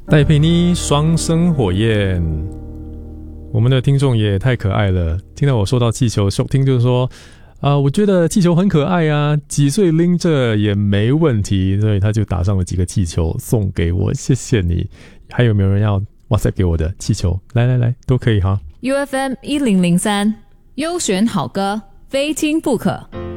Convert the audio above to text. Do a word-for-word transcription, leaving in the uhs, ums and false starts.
戴佩妮双生火焰，我们的听众也太可爱了。听到我说到气球，收听就是说啊、呃，我觉得气球很可爱啊，几岁拎着也没问题，所以他就打上了几个气球送给我，谢谢你。还有没有人要 WhatsApp 给我的气球？来来来，都可以哈。 U F M 一零零三，优选好歌，非听不可。